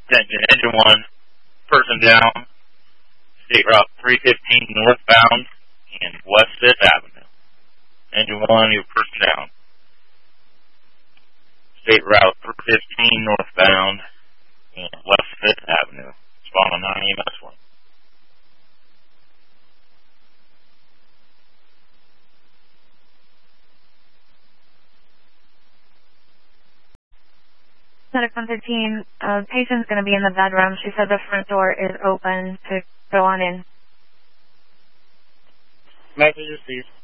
Attention, engine 1, person down, State Route 315 northbound and West 5th Avenue. Engine 1, you person down. State Route 315 northbound and West 5th Avenue. Spawn on 9 EMS 1. Medic 113, patient's going to be in the bedroom. She said the front door is open to go on in. Message received.